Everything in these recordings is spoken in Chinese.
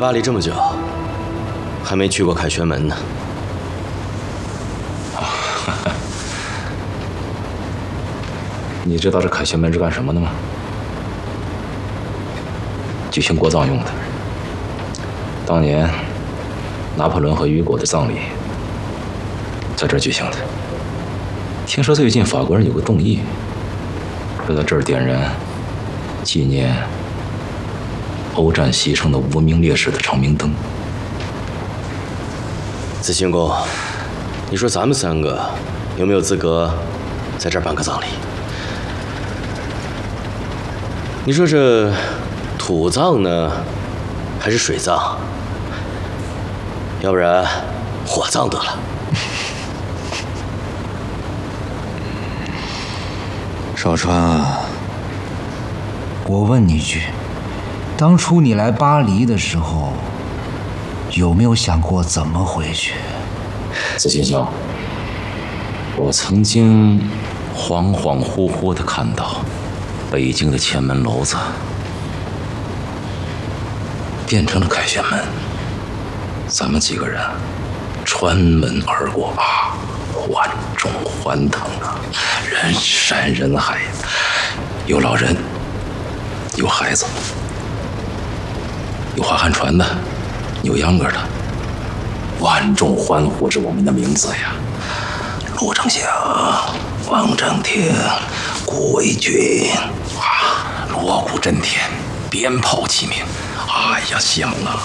巴黎这么久，还没去过凯旋门呢。 你知道这凯旋门是干什么的吗？举行国葬用的。当年拿破仑和雨果的葬礼在这儿举行的。听说最近法国人有个动议，要在这儿点燃纪念欧战牺牲的无名烈士的长明灯。 紫信公，你说咱们3个有没有资格在这儿办个葬礼？你说这土葬呢，还是水葬？要不然火葬得了。 少川啊，我问你句，当初你来巴黎的时候，有没有想过怎么回去？ 紫金兄，我曾经恍恍惚惚地看到北京的前门楼子变成了凯旋门，咱们几个人穿门而过啊，欢中欢腾啊，人山人海，有老人，有孩子，有划旱船的，有秧歌的，万众欢呼着我们的名字呀！陆正祥、王正廷、顾维钧，啊，锣鼓震天，鞭炮齐鸣，哎呀，响啊！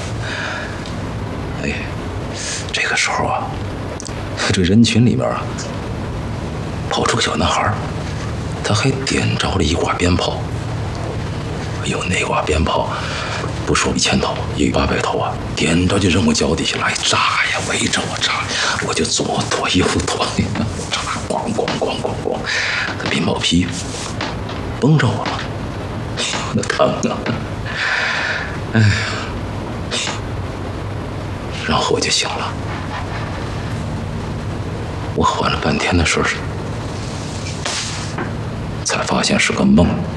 哎，这个时候啊，这人群里面啊，跑出个小男孩，他还点着了一挂鞭炮。哎呦，那挂鞭炮不说1000头，也有800头啊！点着就扔我脚底下来，炸呀，围着我炸，我就左躲右躲，炸，咣咣咣咣咣，那鞭炮皮崩着我了，那疼啊！哎呀，然后我就醒了，我缓了半天的事，才发现是个梦。